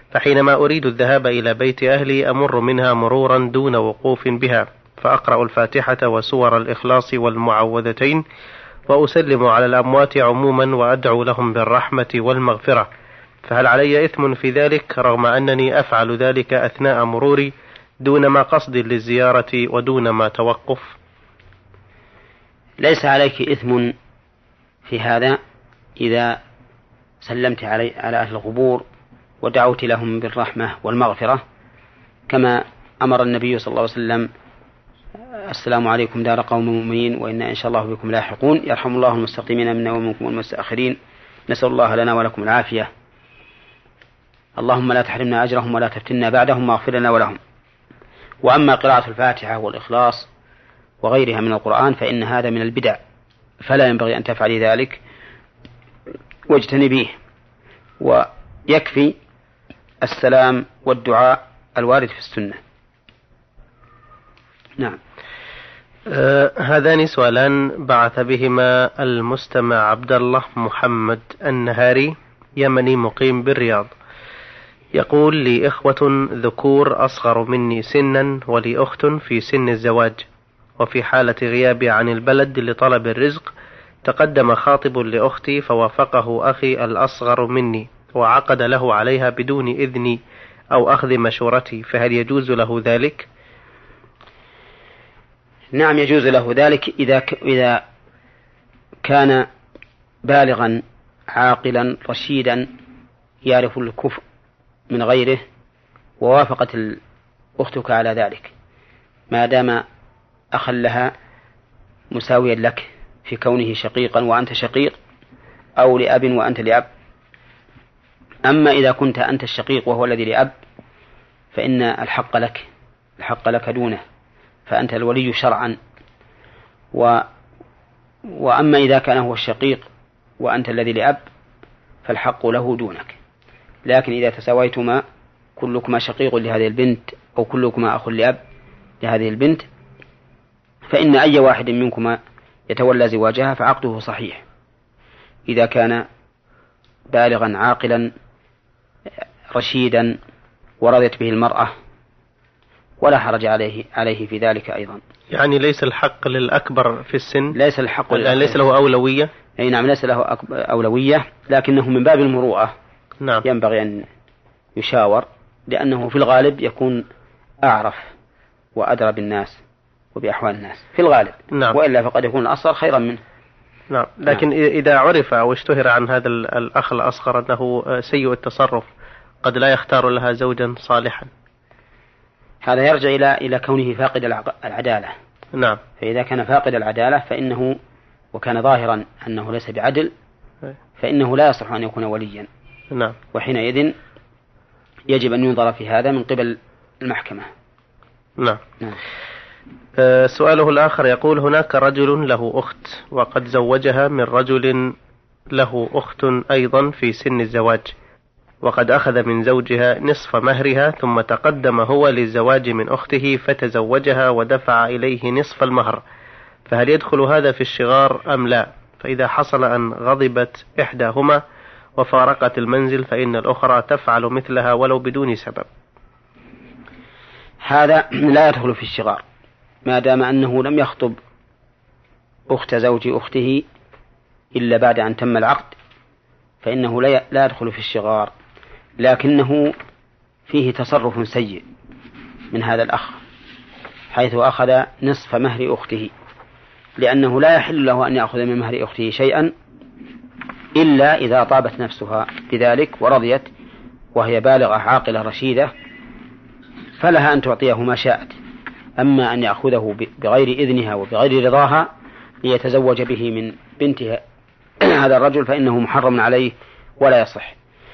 فحينما أريد الذهاب إلى بيت أهلي أمر منها مرورا دون وقوف بها، فأقرأ الفاتحة وسور الإخلاص والمعوذتين، وأسلم على الأموات عموما وأدعو لهم بالرحمة والمغفرة، فهل علي إثم في ذلك رغم أنني أفعل ذلك أثناء مروري دون ما قصد للزيارة ودون ما توقف؟ ليس عليك إثم في هذا إذا سلمت على أهل القبور ودعوت لهم بالرحمة والمغفرة، كما أمر النبي صلى الله عليه وسلم: السلام عليكم دار قوم مؤمنين وإنا إن شاء الله بكم لاحقون، يرحم الله المستقيمين منا ومنكم والمستأخرين، نسأل الله لنا ولكم العافية، اللهم لا تحرمنا أجرهم ولا تفتنا بعدهم واغفر لنا ولهم. وأما قراءة الفاتحة والإخلاص وغيرها من القرآن فإن هذا من البدع، فلا ينبغي أن تفعلي ذلك واجتنبيه، ويكفي السلام والدعاء الوارد في السنة. نعم. هذان سؤالان بعث بهما المستمع عبد الله محمد النهاري، يمني مقيم بالرياض، يقول: لي إخوة ذكور أصغر مني سنا ولي أخت في سن الزواج، وفي حالة غيابي عن البلد لطلب الرزق تقدم خاطب لأختي فوافقه أخي الأصغر مني وعقد له عليها بدون إذني أو أخذ مشورتي، فهل يجوز له ذلك؟ نعم يجوز له ذلك إذا كان بالغا عاقلا رشيدا يعرف الكفء من غيره ووافقت أختك على ذلك، ما دام أخا لها مساويا لك في كونه شقيقا وأنت شقيق، أو لأب وأنت لأب. أما إذا كنت أنت الشقيق وهو الذي لأب فإن الحق لك دونه، فأنت الولي شرعا. وأما إذا كان هو الشقيق وأنت الذي لأب فالحق له دونك. لكن إذا تساويتما كلكما شقيق لهذه البنت أو كلكما أخ لأب لهذه البنت فإن أي واحد منكما يتولى زواجها فعقده صحيح إذا كان بالغا عاقلا رشيدا ورضيت به المرأة، ولا حرج عليه في ذلك أيضا. يعني ليس الحق للأكبر في السن؟ ليس الحق ليس له أولوية؟ أي نعم، ليس له أولوية، لكنه من باب المروءة. نعم. ينبغي أن يشاور، لأنه في الغالب يكون أعرف وأدرى بالناس وبأحوال الناس في الغالب. نعم. وإلا فقد يكون الأصغر خيرا منه. نعم. لكن نعم. إذا عرف أو اشتهر عن هذا الأخ الأصغر أنه سيء التصرف قد لا يختار لها زوجا صالحا، هذا يرجع إلى كونه فاقد العدالة. نعم. فإذا كان فاقد العدالة فإنه وكان ظاهرا أنه ليس بعدل فإنه لا يصح أن يكون وليا. نعم. وحينئذ يجب أن ينظر في هذا من قبل المحكمة. نعم. سؤاله الآخر يقول: هناك رجل له أخت وقد زوجها من رجل له أخت أيضا في سن الزواج، وقد أخذ من زوجها نصف مهرها، ثم تقدم هو للزواج من أخته فتزوجها ودفع إليه نصف المهر، فهل يدخل هذا في الشغار أم لا؟ فإذا حصل أن غضبت إحداهما وفارقت المنزل فإن الأخرى تفعل مثلها ولو بدون سبب. هذا لا يدخل في الشغار ما دام أنه لم يخطب أخت زوج أخته إلا بعد أن تم العقد، فإنه لا يدخل في الشغار، لكنه فيه تصرف سيء من هذا الأخ حيث أخذ نصف مهر أخته، لأنه لا يحل له أن يأخذ من مهر أخته شيئا إلا إذا طابت نفسها بذلك ورضيت وهي بالغة عاقلة رشيدة فلها أن تعطيه ما شاءت. أما أن يأخذه بغير إذنها وبغير رضاها ليتزوج به من بنتها هذا الرجل فإنه محرم عليه ولا يصح،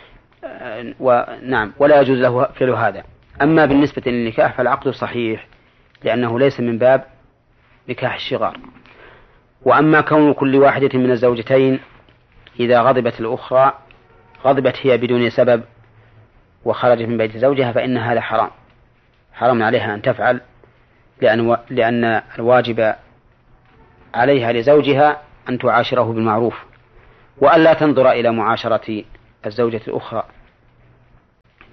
ونعم ولا يجوز له فعل هذا. أما بالنسبة للنكاح فالعقد صحيح لأنه ليس من باب نكاح الشغار. وأما كون كل واحدة من الزوجتين إذا غضبت الأخرى غضبت هي بدون سبب وخرجت من بيت زوجها فإن هذا حرام عليها أن تفعل، لأن الواجب عليها لزوجها أن تعاشره بالمعروف وأن لا تنظر إلى معاشرة الزوجة الأخرى،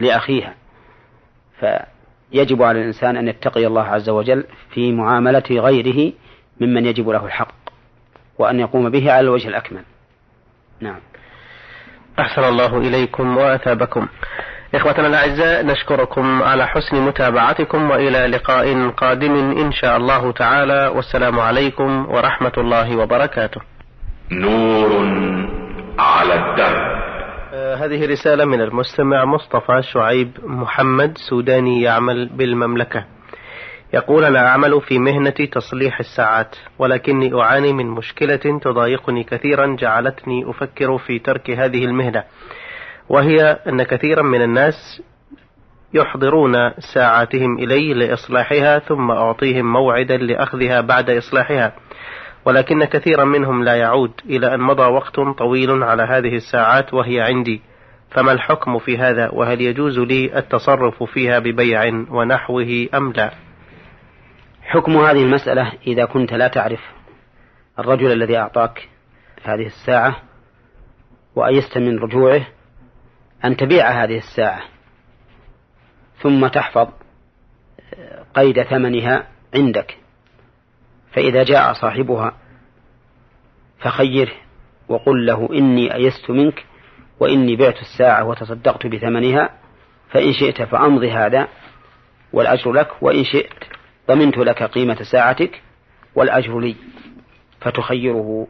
لأخيها. فيجب على الإنسان أن يتقي الله عز وجل في معاملة غيره ممن يجب له الحق، وأن يقوم به على الوجه الأكمل. نعم. أحسن الله إليكم وأثابكم. إخوتنا الأعزاء، نشكركم على حسن متابعتكم، وإلى لقاء قادم إن شاء الله تعالى، والسلام عليكم ورحمة الله وبركاته. نور على الدرب. هذه رسالة من المستمع مصطفى شعيب محمد، سوداني يعمل بالمملكة. يقول: أنا أعمل في مهنة تصليح الساعات، ولكني أعاني من مشكلة تضايقني كثيرا جعلتني أفكر في ترك هذه المهنة، وهي أن كثيرا من الناس يحضرون ساعاتهم إلي لإصلاحها، ثم أعطيهم موعدا لأخذها بعد إصلاحها، ولكن كثيرا منهم لا يعود، إلى أن مضى وقت طويل على هذه الساعات وهي عندي. فما الحكم في هذا؟ وهل يجوز لي التصرف فيها ببيع ونحوه أم لا؟ حكم هذه المسألة: إذا كنت لا تعرف الرجل الذي أعطاك هذه الساعة وأيست من رجوعه، أن تبيع هذه الساعة ثم تحفظ قيد ثمنها عندك، فإذا جاء صاحبها فخيره وقل له: إني أيست منك وإني بعت الساعة وتصدقت بثمنها، فإن شئت فأمضي هذا والأجر لك، وإن شئت ضمنت لك قيمة ساعتك والأجر لي، فتخيره.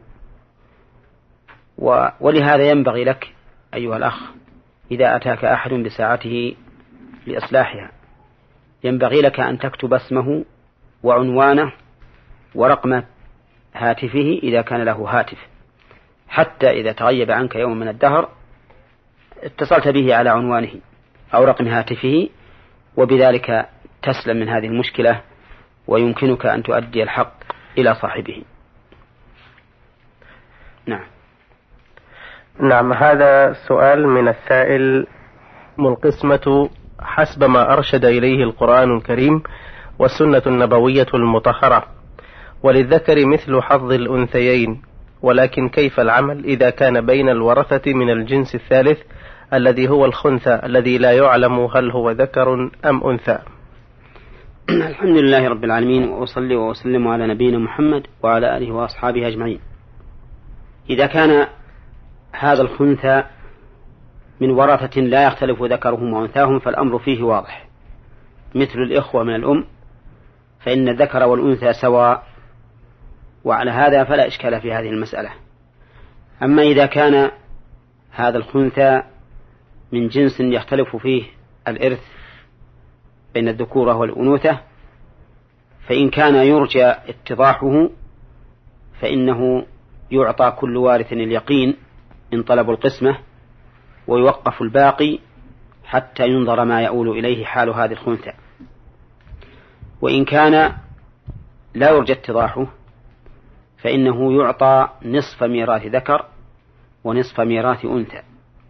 ولهذا ينبغي لك أيها الأخ، إذا أتاك أحد بساعته لإصلاحها، ينبغي لك أن تكتب اسمه وعنوانه ورقم هاتفه إذا كان له هاتف، حتى إذا تغيب عنك يوم من الدهر اتصلت به على عنوانه أو رقم هاتفه، وبذلك تسلم من هذه المشكلة، ويمكنك أن تؤدي الحق إلى صاحبه. نعم. هذا سؤال من السائل من القسمة: حسب ما أرشد إليه القرآن الكريم والسنة النبوية المطهرة، وللذكر مثل حظ الأنثيين، ولكن كيف العمل إذا كان بين الورثة من الجنس الثالث الذي هو الخنثى، الذي لا يعلم هل هو ذكر أم أنثى؟ الحمد لله رب العالمين، وأصلي وأسلم على نبينا محمد وعلى آله وأصحابه أجمعين. إذا كان هذا الخنثى من ورثة لا يختلف ذكرهم وأنثاهم فالأمر فيه واضح، مثل الإخوة من الأم، فإن الذكر والأنثى سواء، وعلى هذا فلا إشكال في هذه المسألة. أما إذا كان هذا الخنثى من جنس يختلف فيه الإرث بين الذكورة والأنوثة، فإن كان يرجى اتضاحه فإنه يعطى كل وارث اليقين إن طلبوا القسمة، ويوقف الباقي حتى ينظر ما يؤول إليه حال هذه الخنثى. وإن كان لا يرجى اتضاحه فإنه يعطى نصف ميراث ذكر ونصف ميراث أنثى،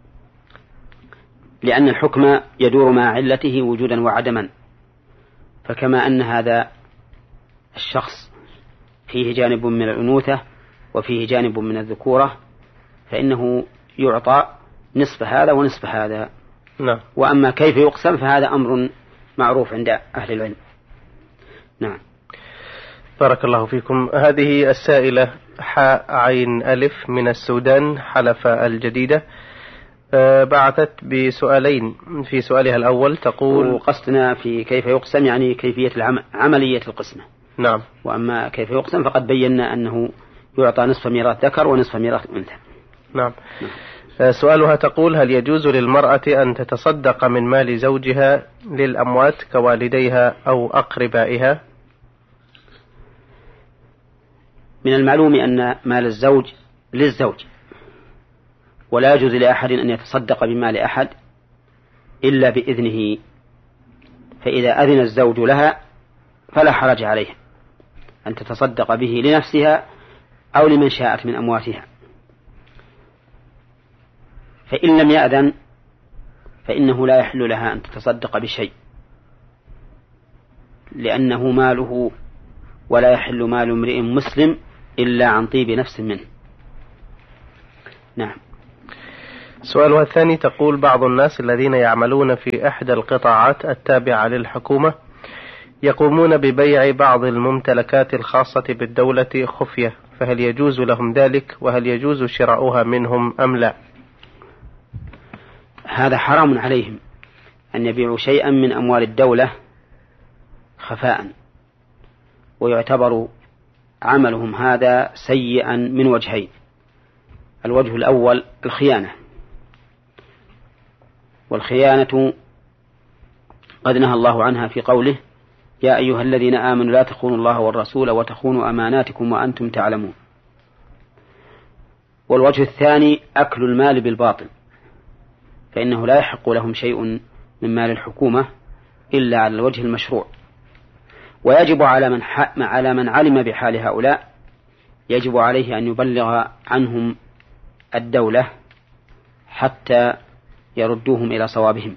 لأن الحكم يدور مع علته وجودا وعدما. فكما أن هذا الشخص فيه جانب من الأنوثة وفيه جانب من الذكورة، فإنه يعطى نصف هذا ونصف هذا. نعم. وأما كيف يقسم فهذا أمر معروف عند أهل العلم. نعم. بارك الله فيكم. هذه السائلة حاء عين ألف من السودان حلفة الجديدة، بعثت بسؤالين. في سؤالها الأول تقول: وقصدنا في كيف يقسم يعني كيفية عملية القسمة. نعم. وأما كيف يقسم فقد بينا أنه يعطى نصف ميراث ذكر ونصف ميراث أنثى. نعم. سؤالها تقول: هل يجوز للمرأة أن تتصدق من مال زوجها للأموات كوالديها أو أقربائها؟ من المعلوم أن مال الزوج للزوج، ولا يجوز لأحد أن يتصدق بمال أحد إلا بإذنه، فإذا أذن الزوج لها فلا حرج عليه أن تتصدق به لنفسها أو لمن شاءت من أمواتها. فإن لم يأذن فإنه لا يحل لها أن تتصدق بشيء، لأنه ماله، ولا يحل مال امرئ مسلم إلا عن طيب نفس منه. نعم. سؤالها الثاني تقول: بعض الناس الذين يعملون في إحدى القطاعات التابعة للحكومة يقومون ببيع بعض الممتلكات الخاصة بالدولة خفية، فهل يجوز لهم ذلك؟ وهل يجوز شراؤها منهم أم لا؟ هذا حرام عليهم أن يبيعوا شيئا من أموال الدولة خفاء، ويعتبر عملهم هذا سيئا من وجهين. الوجه الأول الخيانة، والخيانة قد نهى الله عنها في قوله: يا أيها الذين آمنوا لا تخونوا الله والرسول وتخونوا أماناتكم وأنتم تعلمون. والوجه الثاني أكل المال بالباطل، فإنه لا يحق لهم شيء من مال الحكومة إلا على الوجه المشروع. ويجب على من علم بحال هؤلاء، يجب عليه أن يبلغ عنهم الدولة حتى يردوهم إلى صوابهم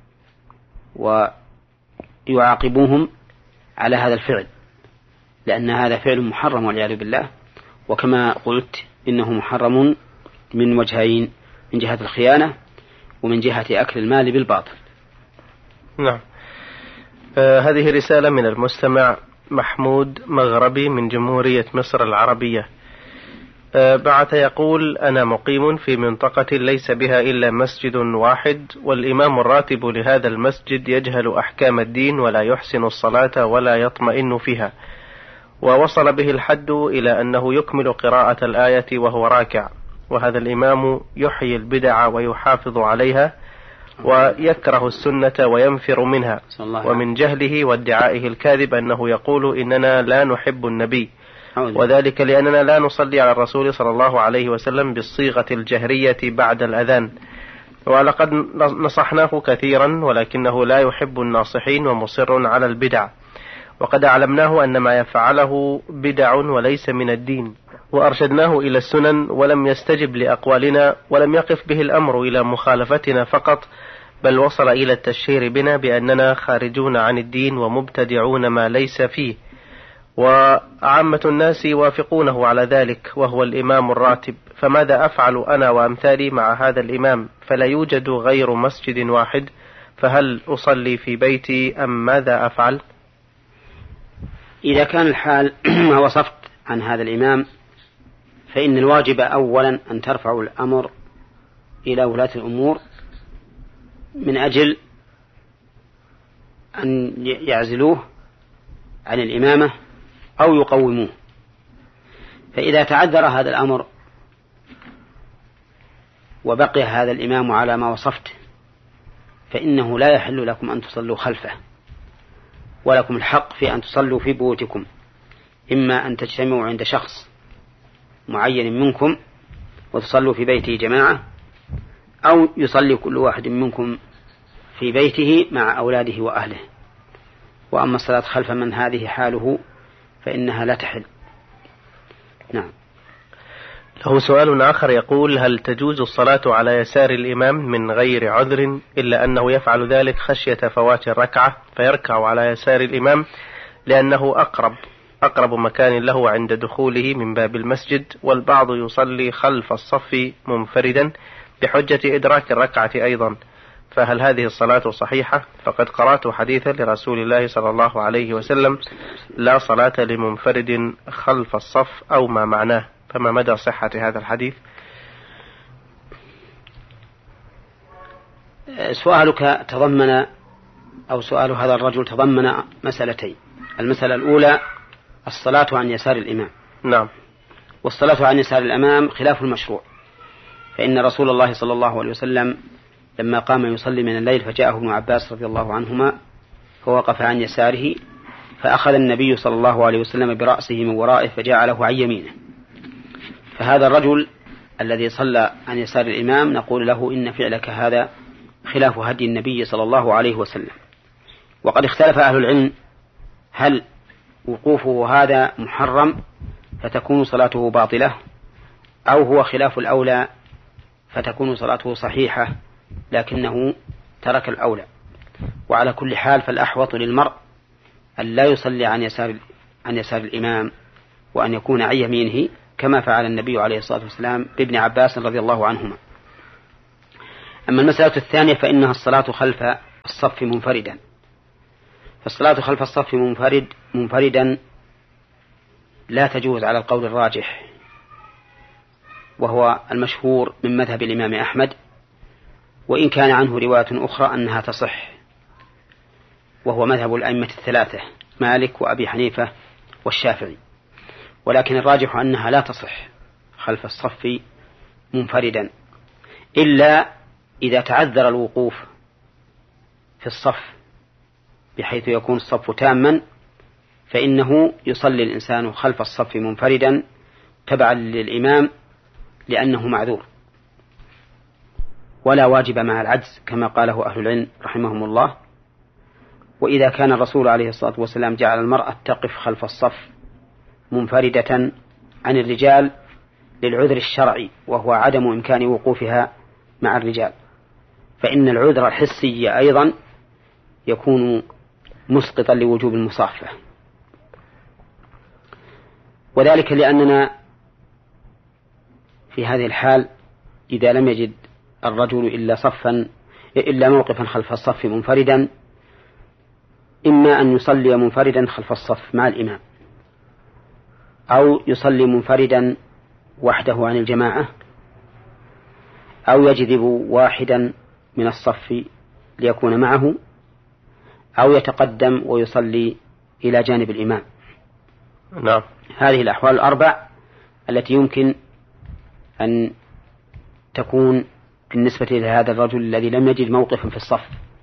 ويعاقبوهم على هذا الفعل، لأن هذا فعل محرم والعياذ بالله. وكما قلت إنه محرم من وجهين: من جهة الخيانة ومن جهة أكل المال بالباطل. نعم. هذه رسالة من المستمع محمود مغربي من جمهورية مصر العربية. بعث يقول: أنا مقيم في منطقة ليس بها إلا مسجد واحد، والإمام الراتب لهذا المسجد يجهل أحكام الدين ولا يحسن الصلاة ولا يطمئن فيها، ووصل به الحد إلى أنه يكمل قراءة الآية وهو راكع، وهذا الإمام يحيي البدع ويحافظ عليها ويكره السنة وينفر منها، ومن جهله وادعائه الكاذب أنه يقول إننا لا نحب النبي، وذلك لأننا لا نصلي على الرسول صلى الله عليه وسلم بالصيغة الجهرية بعد الأذان، ولقد نصحناه كثيرا ولكنه لا يحب الناصحين ومصر على البدع، وقد علمناه أن ما يفعله بدع وليس من الدين، وأرشدناه إلى السنن ولم يستجب لأقوالنا، ولم يقف به الأمر إلى مخالفتنا فقط، بل وصل إلى التشهير بنا بأننا خارجون عن الدين ومبتدعون ما ليس فيه، وعامة الناس يوافقونه على ذلك وهو الإمام الراتب. فماذا أفعل أنا وأمثالي مع هذا الإمام؟ فلا يوجد غير مسجد واحد، فهل أصلي في بيتي أم ماذا أفعل؟ إذا كان الحال ما وصفت عن هذا الإمام، فإن الواجب أولا أن ترفعوا الأمر إلى ولاة الأمور من أجل أن يعزلوه عن الإمامة أو يقوموه. فإذا تعذر هذا الأمر وبقي هذا الإمام على ما وصفت، فإنه لا يحل لكم أن تصلوا خلفه، ولكم الحق في أن تصلوا في بيوتكم، إما أن تجتمعوا عند شخص معين منكم وتصلوا في بيته جماعة، أو يصلي كل واحد منكم في بيته مع أولاده وأهله. وأما الصلاة خلف من هذه حاله فإنها لا تحل. نعم. له سؤال آخر يقول: هل تجوز الصلاة على يسار الإمام من غير عذر، إلا أنه يفعل ذلك خشية فوات الركعة فيركع على يسار الإمام لأنه أقرب مكان له عند دخوله من باب المسجد، والبعض يصلي خلف الصف منفردا بحجة إدراك الركعة أيضا، فهل هذه الصلاة صحيحة؟ فقد قرأت حديثا لرسول الله صلى الله عليه وسلم: لا صلاة لمنفرد خلف الصف أو ما معناه، فما مدى صحة هذا الحديث؟ سؤالك تضمن، أو سؤال هذا الرجل تضمن مسألتين. المسألة الأولى الصلاة عن يسار الإمام. نعم. والصلاة عن يسار الإمام خلاف المشروع، فإن رسول الله صلى الله عليه وسلم لما قام يصلي من الليل فجاءه ابن عباس رضي الله عنهما فوقف عن يساره، فأخذ النبي صلى الله عليه وسلم برأسه من ورائه فجعله عن يمينه. فهذا الرجل الذي صلى عن يسار الإمام نقول له: إن فعلك هذا خلاف هدي النبي صلى الله عليه وسلم. وقد اختلف أهل العلم هل وقوفه هذا محرم فتكون صلاته باطلة، أو هو خلاف الأولى فتكون صلاته صحيحة لكنه ترك الأولى. وعلى كل حال فالأحوط للمرء أن لا يصلي عن يسار الإمام، وأن يكون عن يمينه، كما فعل النبي عليه الصلاة والسلام بابن عباس رضي الله عنهما. أما المسألة الثانية فإنها الصلاة خلف الصف منفردا. فالصلاة خلف الصف منفردا لا تجوز على القول الراجح، وهو المشهور من مذهب الإمام أحمد، وإن كان عنه رواية أخرى أنها تصح، وهو مذهب الأئمة الثلاثة مالك وأبي حنيفة والشافعي، ولكن الراجح أنها لا تصح خلف الصف منفردا إلا إذا تعذر الوقوف في الصف بحيث يكون الصف تاما، فإنه يصلي الإنسان خلف الصف منفردا تبعا للإمام لأنه معذور، ولا واجب مع العجز كما قاله أهل العلم رحمهم الله. وإذا كان الرسول عليه الصلاة والسلام جعل المرأة تقف خلف الصف منفردة عن الرجال للعذر الشرعي وهو عدم إمكان وقوفها مع الرجال، فإن العذر الحسي أيضا يكون مسقطا لوجوب المصافة، وذلك لأننا في هذه الحال إذا لم يجد الرجل إلا موقفا خلف الصف منفردا، إما أن يصلي منفردا خلف الصف مع الإمام، أو يصلي منفردا وحده عن الجماعة، أو يجذب واحدا من الصف ليكون معه، أو يتقدم ويصلي إلى جانب الإمام. نعم. هذه الأحوال الأربع التي يمكن أن تكون بالنسبة لهذا الرجل الذي لم يجد موقفا في الصف.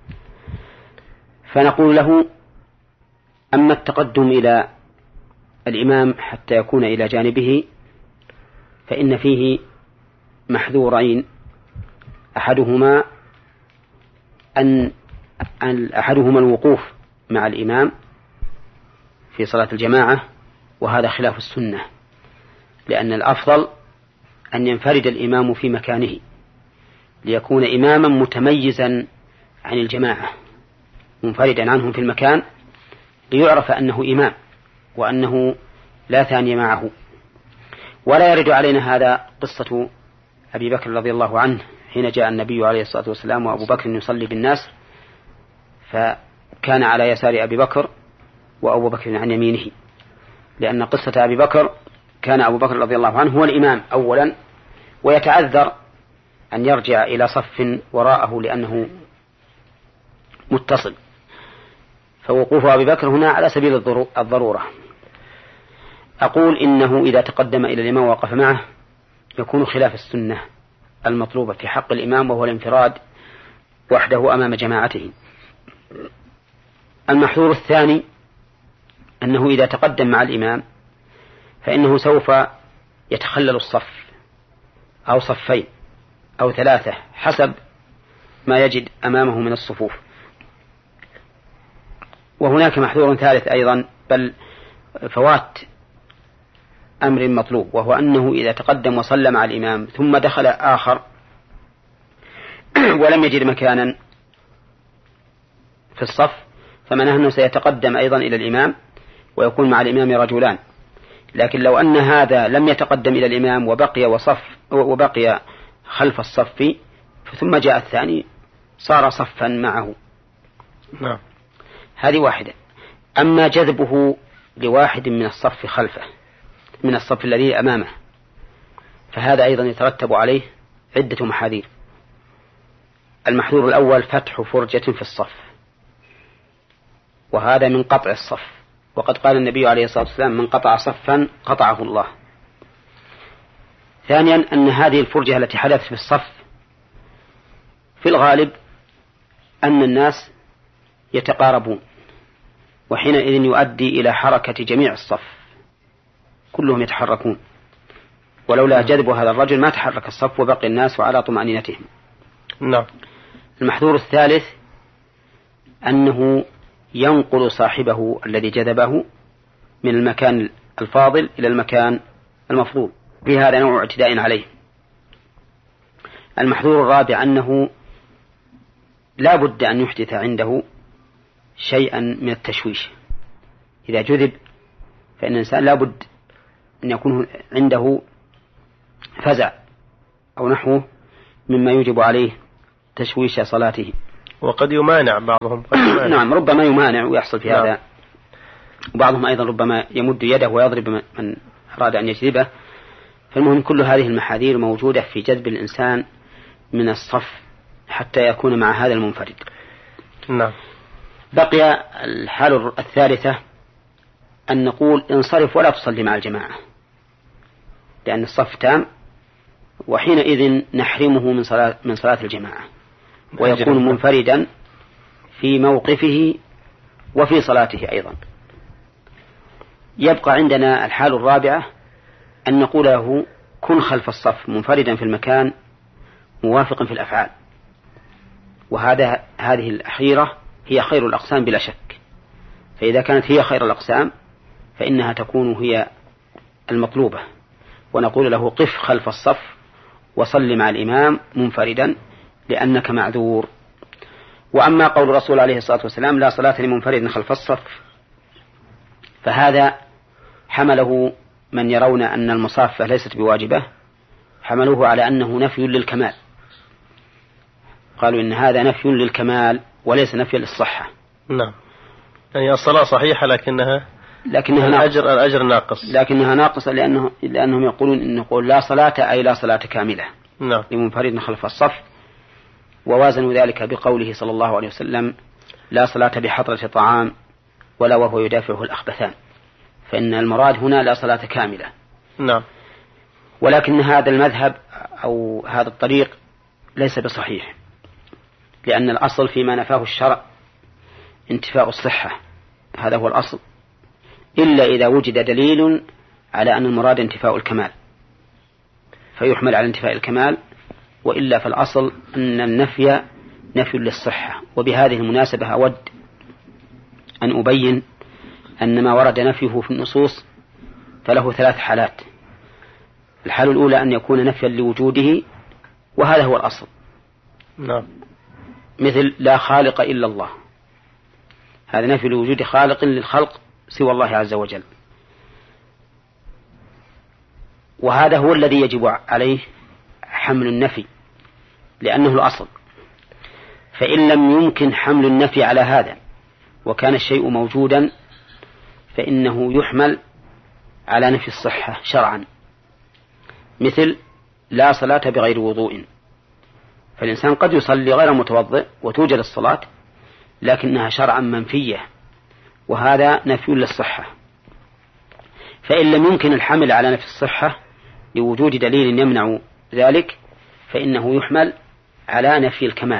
فنقول له: أما التقدم إلى الإمام حتى يكون إلى جانبه فإن فيه محذورين، أحدهما الوقوف مع الإمام في صلاة الجماعة، وهذا خلاف السنة، لأن الأفضل أن ينفرد الإمام في مكانه ليكون إماما متميزا عن الجماعة، منفردا عنهم في المكان ليعرف أنه إمام وأنه لا ثاني معه. ولا يرد علينا هذا قصة أبي بكر رضي الله عنه حين جاء النبي عليه الصلاة والسلام وأبو بكر يصلي بالناس، فكان على يسار أبي بكر وأبو بكر عن يمينه، لأن قصة أبي بكر كان أبو بكر رضي الله عنه هو الإمام أولا، ويتعذر أن يرجع إلى صف وراءه لأنه متصل، فوقوف أبي بكر هنا على سبيل الضرورة. أقول إنه إذا تقدم إلى الإمام ووقف معه يكون خلاف السنة المطلوبة في حق الإمام، وهو الانفراد وحده أمام جماعته. المحذور الثاني أنه إذا تقدم مع الإمام فإنه سوف يتخلل الصف أو صفين أو ثلاثة حسب ما يجد أمامه من الصفوف. وهناك محذور ثالث أيضا، بل فوات أمر مطلوب، وهو أنه إذا تقدم وصلى مع الإمام ثم دخل آخر ولم يجد مكانا في الصف فمعناه أنه سيتقدم أيضا إلى الإمام ويكون مع الإمام رجلان. لكن لو أن هذا لم يتقدم إلى الإمام وبقي خلف الصف ثم جاء الثاني صار صفا معه. نعم. هذه واحدة. أما جذبه لواحد من الصف خلفه من الصف الذي أمامه فهذا أيضا يترتب عليه عدة محاذير. المحذور الأول فتح فرجة في الصف، وهذا من قطع الصف، وقد قال النبي عليه الصلاة والسلام: من قطع صفا قطعه الله. ثانيا أن هذه الفرجة التي حدثت في الصف في الغالب أن الناس يتقاربون، وحينئذ يؤدي إلى حركة جميع الصف، كلهم يتحركون، ولولا جذب هذا الرجل ما تحرك الصف وبقي الناس على طمأنينتهم. نعم. المحذور الثالث أنه ينقل صاحبه الذي جذبه من المكان الفاضل إلى المكان المفضول، في هذا نوع اعتداء عليه. المحذور الرابع أنه لا بد أن يحدث عنده شيئا من التشويش. إذا جذب فإن الإنسان لا بد أن يكون عنده فزع أو نحوه مما يوجب عليه تشويش صلاته. وقد يمانع بعضهم نعم، ربما يمانع ويحصل في هذا. وبعضهم أيضا ربما يمد يده ويضرب من أراد أن يجذبه. فالمهم كل هذه المحاذير موجودة في جذب الإنسان من الصف حتى يكون مع هذا المنفرد. نعم. بقي الحالة الثالثة أن نقول انصرف ولا تصلي مع الجماعة، لأن الصف تام، وحينئذ نحرمه من صلاة الجماعة، ويكون منفردا في موقفه وفي صلاته أيضا. يبقى عندنا الحالة الرابعة أن نقول له كن خلف الصف منفردا في المكان موافقا في الأفعال، هذه الأخيرة هي خير الأقسام بلا شك. فإذا كانت هي خير الأقسام فإنها تكون هي المطلوبة، ونقول له قف خلف الصف وصل مع الإمام منفردا لأنك معذور. وأما قول الرسول عليه الصلاة والسلام لا صلاة لمنفرد خلف الصف، فهذا حمله من يرون أن المصافة ليست بواجبة، حملوه على أنه نفي للكمال، قالوا إن هذا نفي للكمال وليس نفي للصحة. نعم، يعني الصلاة صحيحة لكنها الأجر ناقص، لكنها ناقصة لأنهم يقولون إن نقول لا صلاة أي لا صلاة كاملة. نعم. لمنفرد خلف الصف، ووازنوا ذلك بقوله صلى الله عليه وسلم لا صلاة بحضرة طعام ولا وهو يدافعه الأخبثان، فإن المراد هنا لا صلاة كاملة. نعم. ولكن هذا المذهب أو هذا الطريق ليس بصحيح، لأن الأصل فيما نفاه الشرع انتفاء الصحة، هذا هو الأصل، إلا إذا وجد دليل على أن المراد انتفاء الكمال فيحمل على انتفاء الكمال، وإلا فالأصل أن النفي نفي للصحة. وبهذه المناسبة أود أن أبين أن ما ورد نفيه في النصوص فله 3 حالات. الحالة الأولى أن يكون نفيا لوجوده، وهذا هو الأصل. نعم. مثل لا خالق إلا الله، هذا نفي لوجود خالق للخلق سوى الله عز وجل، وهذا هو الذي يجب عليه حمل النفي لأنه الأصل. فإن لم يمكن حمل النفي على هذا وكان الشيء موجودا فإنه يحمل على نفي الصحة شرعا، مثل لا صلاة بغير وضوء، فالإنسان قد يصلي غير متوضئ وتوجد الصلاة لكنها شرعا منفية، وهذا نفي للصحة. فإن لم يمكن الحمل على نفي الصحة لوجود دليل يمنع ذلك فإنه يحمل على نفي الكمال،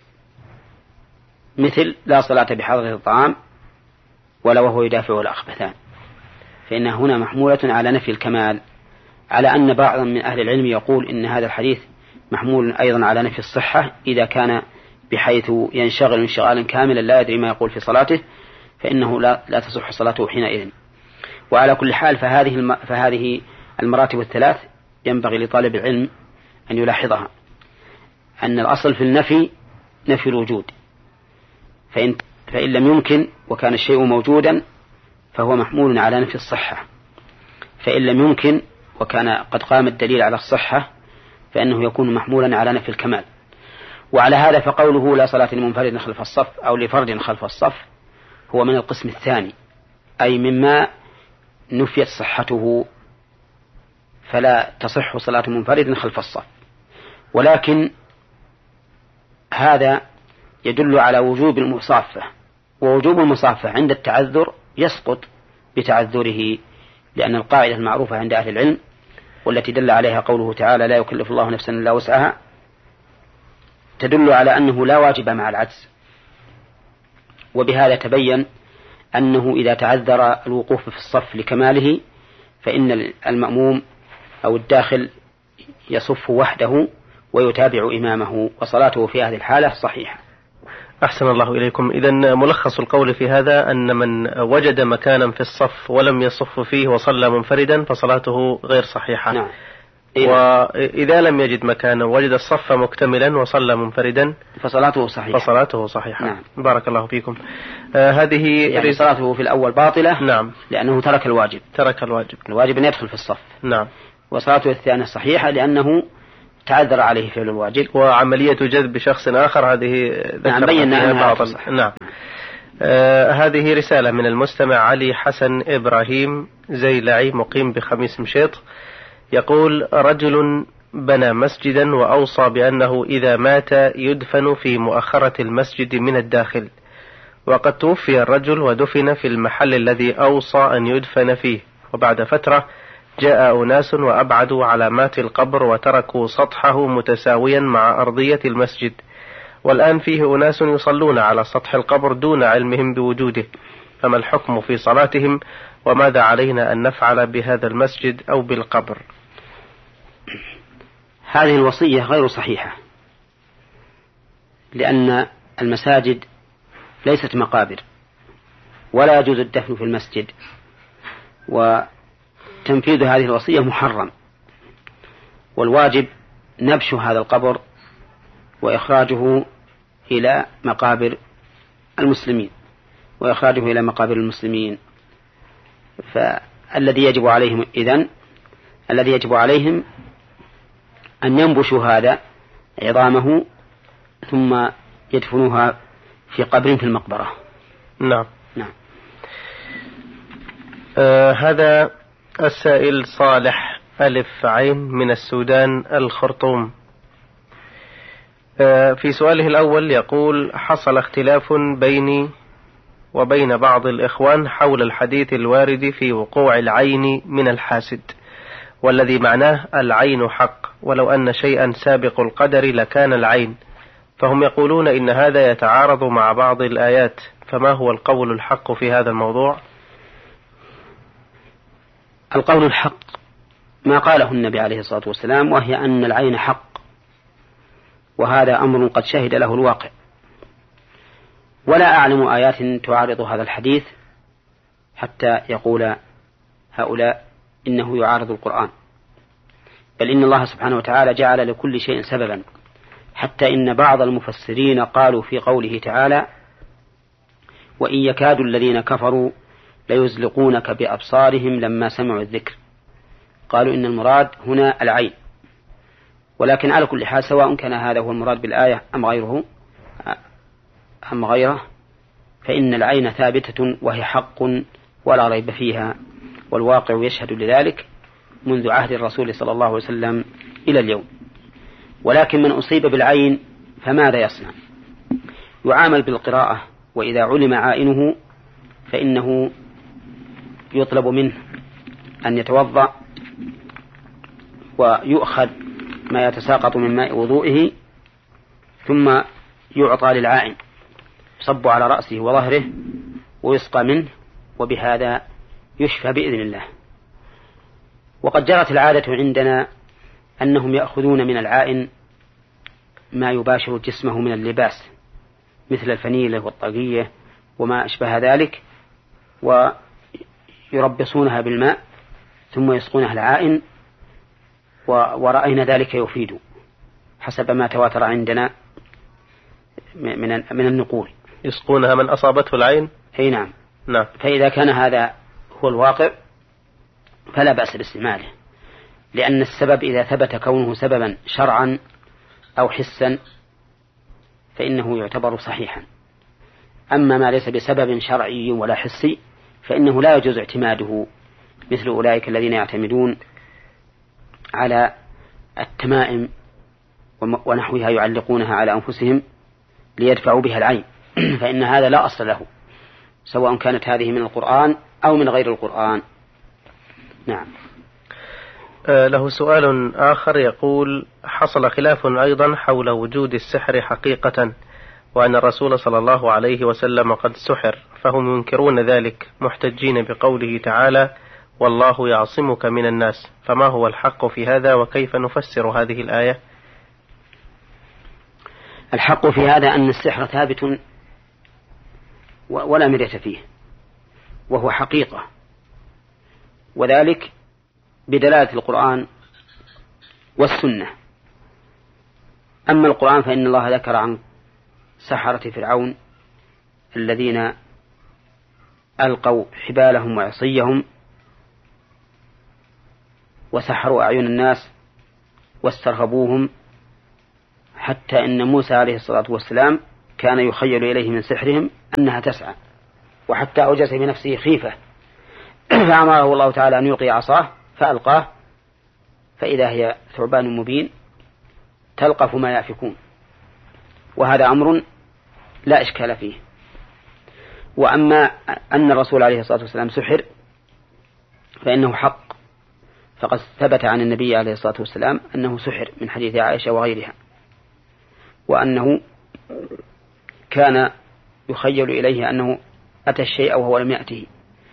مثل لا صلاة بحضرة الطعام ولا وهو يدافع الأخبثان، فإنها هنا محمولة على نفي الكمال، على أن بعضا من أهل العلم يقول إن هذا الحديث محمول أيضا على نفي الصحة إذا كان بحيث ينشغل انشغالا كاملا لا يدري ما يقول في صلاته، فإنه لا تصح صلاته حينئذ. وعلى كل حال فهذه المراتب الثلاث ينبغي لطالب العلم أن يلاحظها، أن الأصل في النفي نفي الوجود، فإن لم يمكن وكان الشيء موجودا فهو محمول على نفي الصحة، فإن لم يمكن وكان قد قام الدليل على الصحة فإنه يكون محمولا على نفي الكمال. وعلى هذا فقوله لا صلاة لمنفرد خلف الصف أو لفرد خلف الصف هو من القسم الثاني، أي مما نفيت صحته فلا تصح صلاة منفرد خلف الصف. ولكن هذا يدل على وجوب المصافة، ووجوب المصافة عند التعذر يسقط بتعذره، لأن القاعدة المعروفة عند أهل العلم والتي دل عليها قوله تعالى لا يكلف الله نفسا إلا وسعها تدل على أنه لا واجب مع العجز. وبهذا تبين أنه إذا تعذر الوقوف في الصف لكماله فإن المأموم أو الداخل يصف وحده ويتابع إمامه، وصلاته في هذه الحالة صحيحة. أحسن الله إليكم. إذن ملخص القول في هذا أن من وجد مكانا في الصف ولم يصف فيه وصلى منفردا فصلاته غير صحيحة. نعم. وإذا لم يجد مكانا وجد الصف مكتملا وصلى منفردا فصلاته صحيحة. نعم. بارك الله فيكم. هذه يعني صلاته في الأول باطلة. نعم. لأنه ترك الواجب الواجب أن يدخل في الصف. نعم. وصلاته الثانية صحيحة لأنه تعذر عليه فعل الواجب. وعملية جذب شخص آخر هذه نعم بينا بعض. نعم. هذه رسالة من المستمع علي حسن إبراهيم زيلعي مقيم بخميس مشيط، يقول: رجل بنى مسجدا وأوصى بأنه إذا مات يدفن في مؤخرة المسجد من الداخل، وقد توفي الرجل ودفن في المحل الذي أوصى أن يدفن فيه، وبعد فترة جاء أناس وأبعدوا علامات القبر وتركوا سطحه متساويا مع أرضية المسجد، والآن فيه أناس يصلون على سطح القبر دون علمهم بوجوده، فما الحكم في صلاتهم، وماذا علينا أن نفعل بهذا المسجد أو بالقبر؟ هذه الوصية غير صحيحة، لأن المساجد ليست مقابر، ولا يجوز الدفن في المسجد، وتنفيذ هذه الوصية محرم، والواجب نبش هذا القبر وإخراجه إلى مقابر المسلمين فالذي يجب عليهم الذي يجب عليهم أن ينبشوا هذا عظامه ثم يدفنوها في قبر في المقبرة. نعم. نعم. هذا السائل صالح ألف عين من السودان الخرطوم، في سؤاله الأول يقول: حصل اختلاف بيني وبين بعض الإخوان حول الحديث الوارد في وقوع العين من الحاسد، والذي معناه العين حق، ولو أن شيئا سابق القدر لكان العين، فهم يقولون إن هذا يتعارض مع بعض الآيات، فما هو القول الحق في هذا الموضوع؟ القول الحق ما قاله النبي عليه الصلاة والسلام، وهي أن العين حق، وهذا أمر قد شهد له الواقع، ولا أعلم آيات تعارض هذا الحديث حتى يقول هؤلاء إنه يعارض القرآن، بل إن الله سبحانه وتعالى جعل لكل شيء سببا، حتى إن بعض المفسرين قالوا في قوله تعالى: وإن يكاد الذين كفروا ليزلقونك بأبصارهم لما سمعوا الذكر، قالوا إن المراد هنا العين، ولكن على كل حال سواء كان هذا هو المراد بالآية أم غيره، فإن العين ثابتة وهي حق ولا ريب فيها، والواقع يشهد لذلك منذ عهد الرسول صلى الله عليه وسلم إلى اليوم. ولكن من أصيب بالعين فماذا يصنع؟ يعامل بالقراءة، وإذا علم عائنه فإنه يطلب منه أن يتوضأ ويؤخذ ما يتساقط من ماء وضوئه، ثم يعطى للعائن، يصب على رأسه وظهره ويسقى منه، وبهذا يشفى بإذن الله. وقد جرت العادة عندنا أنهم يأخذون من العائن ما يباشر جسمه من اللباس مثل الفنيلة والطاقية وما أشبه ذلك، ويربصونها بالماء ثم يسقونها العائن، ورأينا ذلك يفيد حسب ما تواتر عندنا من النقول. يسقونها من أصابته العين؟ أي نعم. نعم. فإذا كان هذا هو الواقع فلا بأس باستعماله، لأن السبب إذا ثبت كونه سببا شرعا أو حسا فإنه يعتبر صحيحا، أما ما ليس بسبب شرعي ولا حسي فإنه لا يجوز اعتماده، مثل أولئك الذين يعتمدون على التمائم ونحوها يعلقونها على أنفسهم ليدفعوا بها العين، فإن هذا لا أصل له، سواء كانت هذه من القرآن أو من غير القرآن. نعم. له سؤال آخر يقول: حصل خلاف أيضا حول وجود السحر حقيقة، وأن الرسول صلى الله عليه وسلم قد سحر، فهم ينكرون ذلك محتجين بقوله تعالى: والله يعصمك من الناس، فما هو الحق في هذا، وكيف نفسر هذه الآية؟ الحق في هذا أن السحر ثابت ولا مرية فيه، وهو حقيقة، وذلك بدلالة القرآن والسنة. أما القرآن فإن الله ذكر عن سحرة فرعون الذين ألقوا حبالهم وعصيهم وسحروا أعين الناس واسترهبوهم، حتى إن موسى عليه الصلاة والسلام كان يخيل إليه من سحرهم أنها تسعى، وحتى أوجس في نفسه خيفة، فأمره الله تعالى أن يلقي عصاه فألقاه، فإذا هي ثعبان مبين تلقف ما يأفكون، وهذا أمر لا إشكال فيه. وأما أن الرسول عليه الصلاة والسلام سحر فإنه حق، فقد ثبت عن النبي عليه الصلاة والسلام أنه سحر من حديث عائشة وغيرها، وأنه كان يخيل إليه أنه أتى الشيء وهو لم يأته،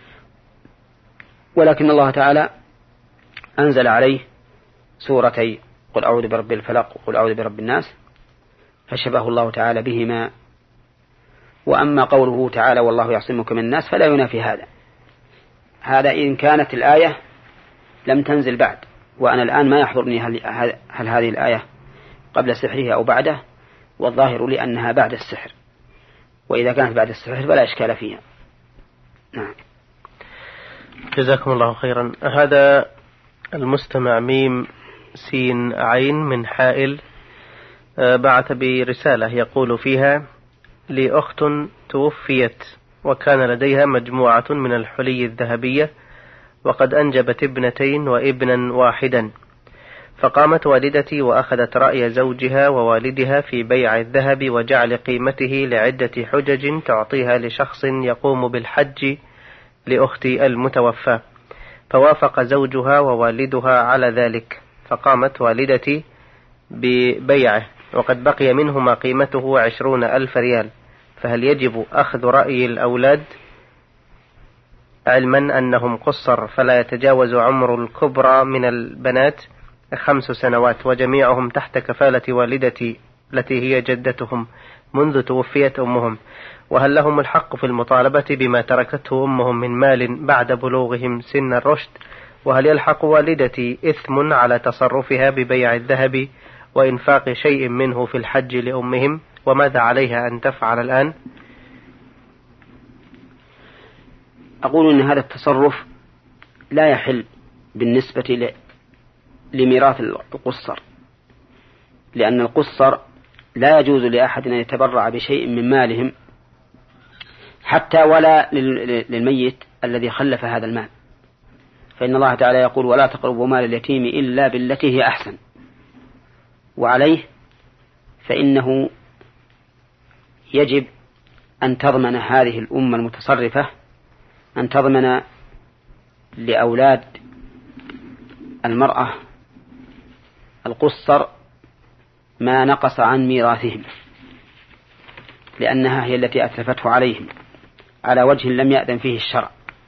ولكن الله تعالى أنزل عليه سورتي قل أعوذ برب الفلق وقل أعوذ برب الناس، فشبه الله تعالى بهما. وأما قوله تعالى والله يعصمك من الناس فلا ينافي هذا إن كانت الآية لم تنزل بعد، وأنا الآن ما يحضرني هل هذه الآية قبل سحره أو بعده، والظاهر لأنها بعد السحر، وإذا كانت بعد السحر فلا إشكال فيها. نعم. جزاكم الله خيرا. هذا المستمع ميم سين عين من حائل بعث برسالة يقول فيها: لي أخت توفيت وكان لديها مجموعة من الحلي الذهبية، وقد أنجبت ابنتين وابنا واحدا، فقامت والدتي وأخذت رأي زوجها ووالدها في بيع الذهب وجعل قيمته لعدة حجج تعطيها لشخص يقوم بالحج لأختي المتوفى، فوافق زوجها ووالدها على ذلك، فقامت والدتي ببيعه وقد بقي منهما قيمته 20,000 ريال، فهل يجب أخذ رأي الأولاد علما أنهم قصر فلا يتجاوز عمر الكبرى من البنات 5 سنوات، وجميعهم تحت كفالة والدتي التي هي جدتهم منذ توفيت أمهم، وهل لهم الحق في المطالبة بما تركته أمهم من مال بعد بلوغهم سن الرشد، وهل يلحق والدتي إثم على تصرفها ببيع الذهب وإنفاق شيء منه في الحج لأمهم، وماذا عليها أن تفعل الآن؟ أقول إن هذا التصرف لا يحل بالنسبة لميراث القصر، لأن القصر لا يجوز لأحد أن يتبرع بشيء من مالهم حتى ولا للميت الذي خلف هذا المال، فإن الله تعالى يقول ولا تقربوا مال اليتيم إلا بالتي هي أحسن، وعليه فإنه يجب أن تضمن هذه الأمة المتصرفة أن تضمن لأولاد المرأة القصر ما نقص عن ميراثهم، لأنها هي التي أتلفته عليهم على وجه لم يأذن فيه الشرع.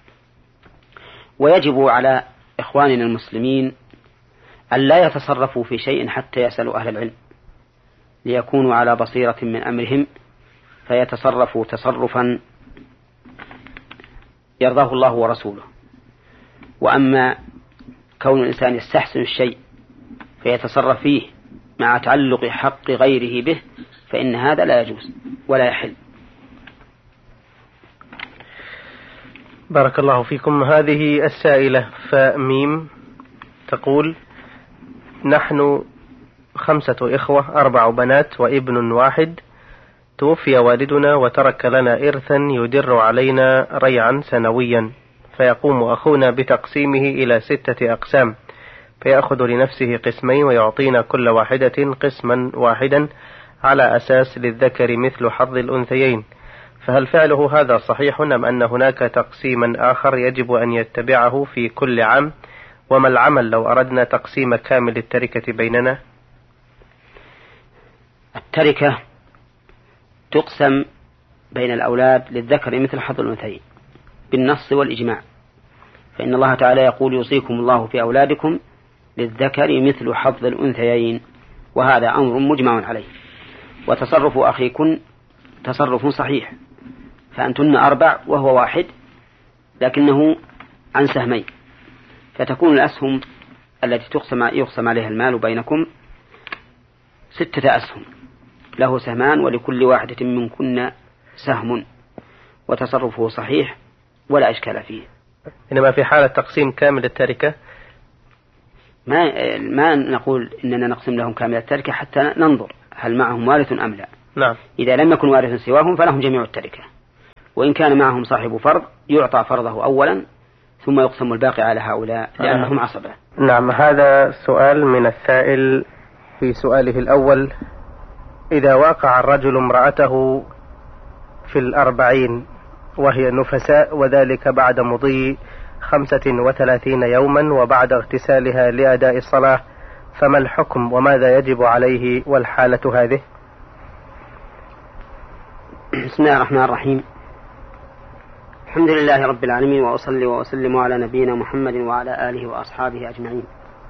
ويجب على إخواننا المسلمين أن لا يتصرفوا في شيء حتى يسألوا أهل العلم، ليكونوا على بصيرة من أمرهم فيتصرفوا تصرفا يرضاه الله ورسوله. وأما كون الإنسان يستحسن الشيء فيتصرف فيه مع تعلق حق غيره به فإن هذا لا يجوز ولا يحل. بارك الله فيكم. هذه السائلة فميم تقول: نحن 5 إخوة 4 بنات وابن واحد، توفي والدنا وترك لنا إرثا يدر علينا ريعا سنويا، فيقوم أخونا بتقسيمه إلى 6 أقسام، فيأخذ لنفسه قسمين ويعطينا كل واحدة قسما واحدا على أساس للذكر مثل حظ الأنثيين، فهل فعله هذا صحيح أم أن هناك تقسيما آخر يجب أن يتبعه في كل عام؟ وما العمل لو أردنا تقسيم كامل التركة بيننا؟ التركة تقسم بين الأولاد للذكر مثل حظ الأنثيين بالنص والإجماع، فإن الله تعالى يقول يوصيكم الله في أولادكم للذكر مثل حظ الأنثيين، وهذا أمر مجمع عليه. وتصرف أخيكن تصرف صحيح، فأنتن 4 وهو 1 لكنه عن سهمين، فتكون الأسهم التي يقسم عليها المال بينكم 6 أسهم، له سهمان ولكل واحدة منكن سهم، وتصرفه صحيح ولا إشكال فيه. إنما في حالة تقسيم كامل التركة ما نقول إننا نقسم لهم كامل التركة حتى ننظر هل معهم وارث أم لا. نعم. إذا لم يكن وارث سواهم فلهم جميع التركة، وإن كان معهم صاحب فرض يعطى فرضه أولا ثم يقسم الباقي على هؤلاء لأنهم عصبة. نعم. هذا سؤال من السائل في سؤاله الأول: إذا واقع الرجل امرأته في 40 وهي نفساء وذلك بعد مضي 35 يوما وبعد اغتسالها لأداء الصلاة، فما الحكم وماذا يجب عليه والحالة هذه؟ بسم الله الرحمن الرحيم. الحمد لله رب العالمين، وأصلي وأسلم على نبينا محمد وعلى آله وأصحابه أجمعين.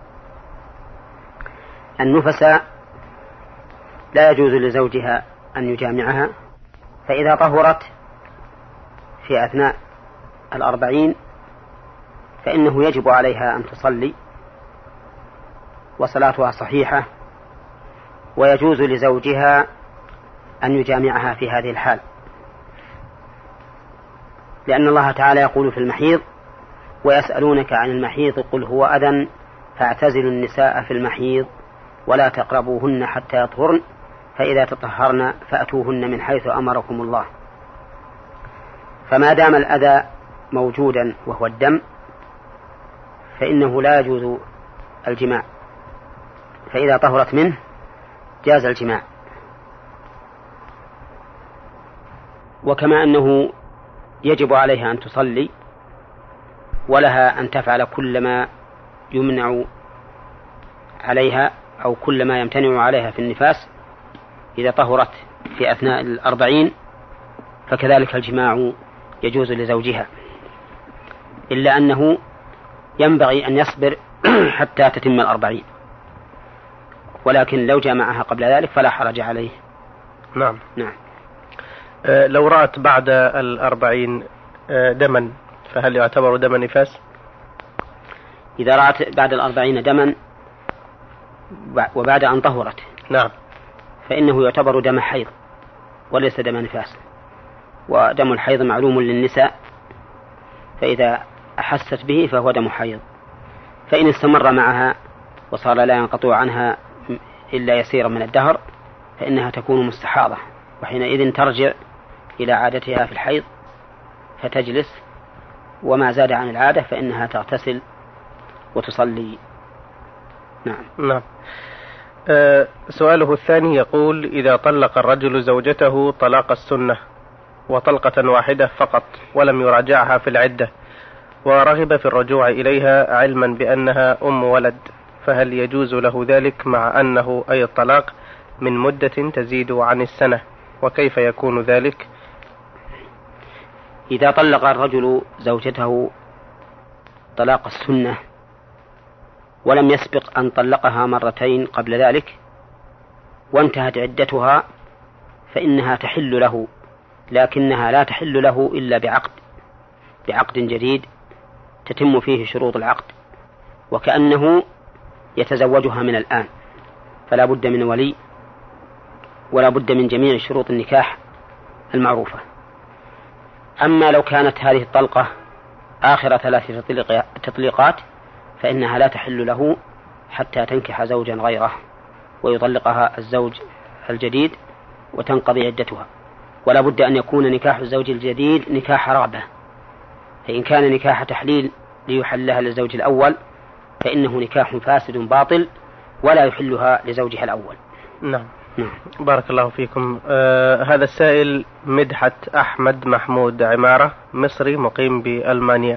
النفساء لا يجوز لزوجها أن يجامعها، فإذا طهرت في أثناء 40 فإنه يجب عليها أن تصلي وصلاتها صحيحة، ويجوز لزوجها أن يجامعها في هذه الحال، لأن الله تعالى يقول في المحيض: ويسألونك عن المحيض قل هو أذى فاعتزلوا النساء في المحيض ولا تقربوهن حتى يطهرن فإذا تطهرن فأتوهن من حيث أمركم الله. فما دام الأذى موجودا وهو الدم فإنه لا يجوز الجماع، فإذا طهرت منه جاز الجماع. وكما أنه يجب عليها أن تصلي ولها أن تفعل كل ما يمنع عليها أو كل ما يمتنع عليها في النفاس إذا طهرت في أثناء 40، فكذلك الجماع يجوز لزوجها، إلا أنه ينبغي أن يصبر حتى تتم 40، ولكن لو جامعها قبل ذلك فلا حرج عليه. نعم. نعم. لو رأت بعد 40 دما فهل يعتبر دم نفاس؟ إذا رأت بعد 40 دما وبعد أن طهرت نعم فإنه يعتبر دم حيض وليس دم نفاس، ودم الحيض معلوم للنساء، فإذا أحست به فهو دم حيض. فإن استمر معها وصار لا ينقطع عنها إلا يسيرا من الدهر فإنها تكون مستحاضة، وحينئذ ترجع إلى عادتها في الحيض فتجلس، وما زاد عن العادة فإنها تغتسل وتصلي. نعم. سؤاله الثاني يقول: إذا طلق الرجل زوجته طلاق السنة وطلقة واحدة فقط ولم يراجعها في العدة ورغب في الرجوع إليها علما بأنها أم ولد، فهل يجوز له ذلك مع أنه أي الطلاق من مدة تزيد عن السنة، وكيف يكون ذلك؟ إذا طلق الرجل زوجته طلاق السنة ولم يسبق أن طلقها مرتين قبل ذلك وانتهت عدتها فإنها تحل له، لكنها لا تحل له إلا بعقد جديد تتم فيه شروط العقد، وكأنه يتزوجها من الآن، فلا بد من ولي ولا بد من جميع شروط النكاح المعروفة. أما لو كانت هذه الطلقة آخر 3 تطليقات فإنها لا تحل له حتى تنكح زوجا غيره ويطلقها الزوج الجديد وتنقضي عدتها، ولا بد أن يكون نكاح الزوج الجديد نكاح رغبة، فإن كان نكاح تحليل ليحلها للزوج الأول فإنه نكاح فاسد باطل ولا يحلها لزوجها الأول. نعم. بارك الله فيكم. هذا السائل مدحت أحمد محمود عمارة، مصري مقيم بألمانيا،